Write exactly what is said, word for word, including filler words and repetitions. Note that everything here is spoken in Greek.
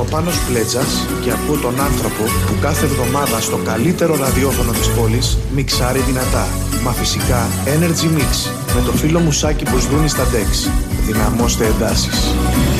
ο Πάνος Πλέτσας και ακούω τον άνθρωπο που κάθε εβδομάδα στο καλύτερο ραδιόφωνο της πόλης μιξάρει δυνατά. Μα φυσικά Energy Mix με το φίλο μου Σάκη Μπουσδούνη στα ντεξ. Δυναμώστε εντάσεις.